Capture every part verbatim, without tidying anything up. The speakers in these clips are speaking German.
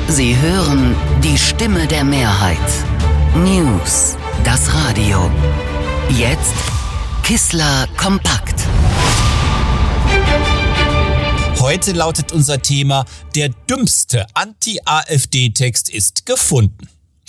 Sie hören die Stimme der Mehrheit. News, das Radio. Jetzt Kissler kompakt. Heute lautet unser Thema: Der dümmste Anti-AfD-Text ist gefunden.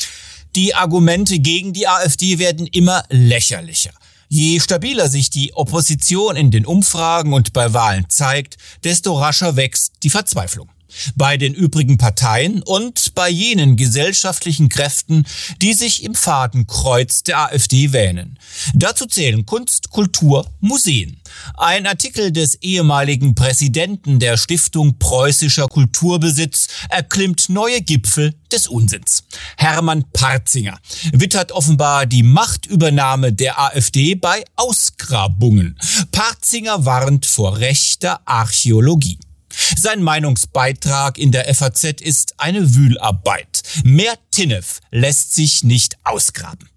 Die Argumente gegen die AfD werden immer lächerlicher. Je stabiler sich die Opposition in den Umfragen und bei Wahlen zeigt, desto rascher wächst die Verzweiflung. Bei den übrigen Parteien und bei jenen gesellschaftlichen Kräften, die sich im Fadenkreuz der AfD wähnen. Dazu zählen Kunst, Kultur, Museen. Ein Artikel des ehemaligen Präsidenten der Stiftung Preußischer Kulturbesitz erklimmt neue Gipfel des Unsinns. Hermann Partzinger wittert offenbar die Machtübernahme der AfD bei Ausgrabungen. Partzinger warnt vor rechter Archäologie. Sein Meinungsbeitrag in der F A Z ist eine Wühlarbeit. Mehr Tinnef lässt sich nicht ausgraben.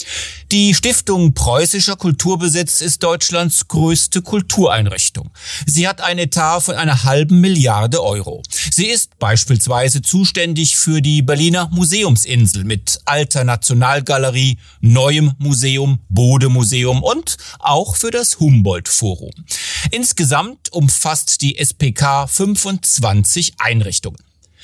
Die Stiftung Preußischer Kulturbesitz ist Deutschlands größte Kultureinrichtung. Sie hat ein Etat von einer halben Milliarde Euro. Sie ist beispielsweise zuständig für die Berliner Museumsinsel mit Alter Nationalgalerie, Neuem Museum, Bode-Museum und auch für das Humboldt-Forum. Insgesamt umfasst die S P K fünfundzwanzig Einrichtungen.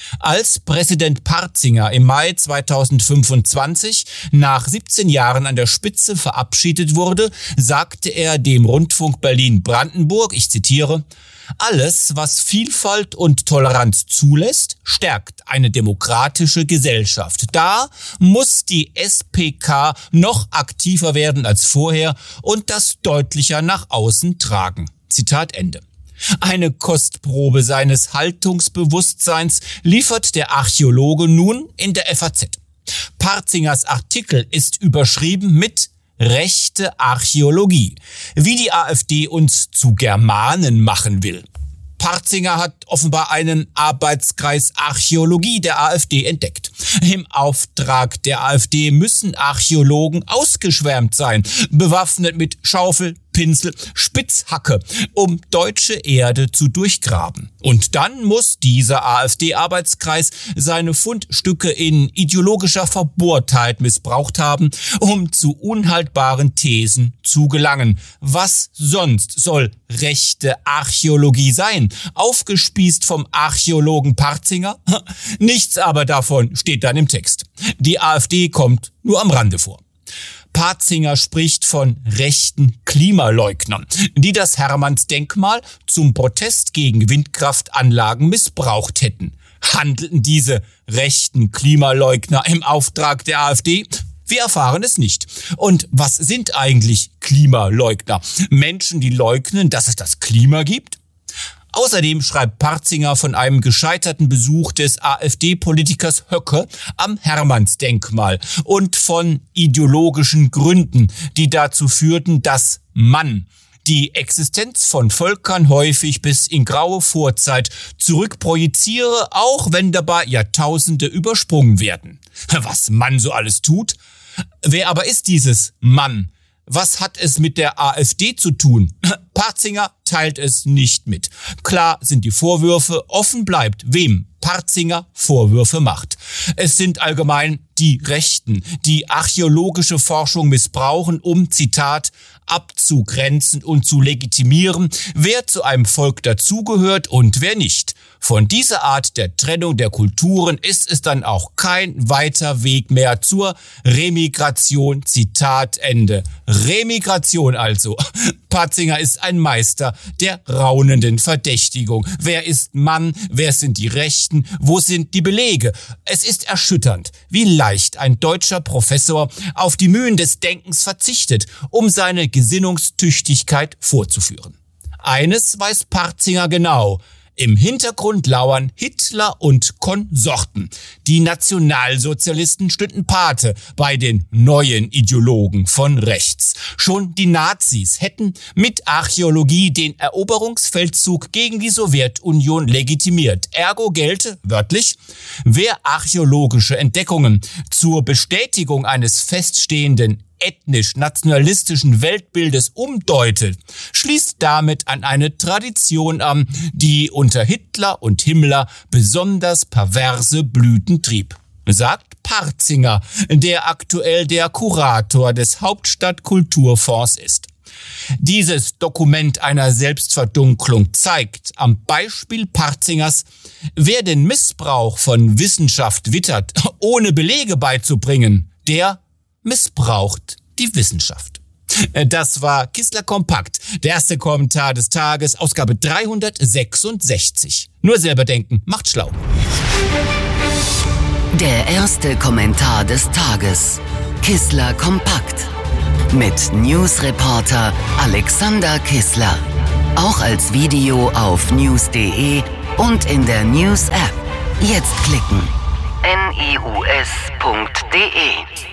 Als Präsident Partzinger im Mai zweitausendfünfundzwanzig nach siebzehn Jahren an der Spitze verabschiedet wurde, sagte er dem Rundfunk Berlin-Brandenburg, ich zitiere: Alles, was Vielfalt und Toleranz zulässt, stärkt eine demokratische Gesellschaft. Da muss die S P K noch aktiver werden als vorher und das deutlicher nach außen tragen. Zitat Ende. Eine Kostprobe seines Haltungsbewusstseins liefert der Archäologe nun in der F A Z. Partzingers Artikel ist überschrieben mit rechte Archäologie, wie die AfD uns zu Germanen machen will. Partzinger hat offenbar einen Arbeitskreis Archäologie der AfD entdeckt. Im Auftrag der AfD müssen Archäologen ausgeschwärmt sein, bewaffnet mit Schaufel, Pinsel, Spitzhacke, um deutsche Erde zu durchgraben. Und dann muss dieser AfD-Arbeitskreis seine Fundstücke in ideologischer Verbohrtheit missbraucht haben, um zu unhaltbaren Thesen zu gelangen. Was sonst soll rechte Archäologie sein? Aufgespießt vom Archäologen Partzinger? Nichts aber davon steht dann im Text. Die AfD kommt nur am Rande vor. Partzinger spricht von rechten Klimaleugnern, die das Hermannsdenkmal zum Protest gegen Windkraftanlagen missbraucht hätten. Handelten diese rechten Klimaleugner im Auftrag der AfD? Wir erfahren es nicht. Und was sind eigentlich Klimaleugner? Menschen, die leugnen, dass es das Klima gibt? Außerdem schreibt Partzinger von einem gescheiterten Besuch des AfD-Politikers Höcke am Hermannsdenkmal und von ideologischen Gründen, die dazu führten, dass man die Existenz von Völkern häufig bis in graue Vorzeit zurückprojiziere, auch wenn dabei Jahrtausende übersprungen werden. Was man so alles tut? Wer aber ist dieses Mann? Was hat es mit der AfD zu tun? Partzinger teilt es nicht mit. Klar sind die Vorwürfe, offen bleibt, wem Partzinger Vorwürfe macht. Es sind allgemein die Rechten, die archäologische Forschung missbrauchen, um, Zitat, abzugrenzen und zu legitimieren, wer zu einem Volk dazugehört und wer nicht. Von dieser Art der Trennung der Kulturen ist es dann auch kein weiter Weg mehr zur Remigration, Zitat Ende. Remigration also. Partzinger ist ein Meister der raunenden Verdächtigung. Wer ist Mann? Wer sind die Rechten? Wo sind die Belege? Es ist erschütternd, wie leicht ein deutscher Professor auf die Mühen des Denkens verzichtet, um seine Gesinnungstüchtigkeit vorzuführen. Eines weiß Partzinger genau: Im Hintergrund lauern Hitler und Konsorten. Die Nationalsozialisten stünden Pate bei den neuen Ideologen von rechts. Schon die Nazis hätten mit Archäologie den Eroberungsfeldzug gegen die Sowjetunion legitimiert. Ergo gelte, wörtlich, wer archäologische Entdeckungen zur Bestätigung eines feststehenden ethnisch-nationalistischen Weltbildes umdeutet, schließt damit an eine Tradition an, die unter Hitler und Himmler besonders perverse Blüten trieb, sagt Partzinger, der aktuell der Kurator des Hauptstadtkulturfonds ist. Dieses Dokument einer Selbstverdunklung zeigt am Beispiel Partzingers, wer den Missbrauch von Wissenschaft wittert, ohne Belege beizubringen, der missbraucht die Wissenschaft. Das war Kistler Kompakt, der erste Kommentar des Tages, Ausgabe dreihundertsechsundsechzig. Nur selber denken, macht schlau. Der erste Kommentar des Tages. Kistler Kompakt. Mit Newsreporter Alexander Kistler. Auch als Video auf news punkt de und in der News-App. Jetzt klicken. news punkt de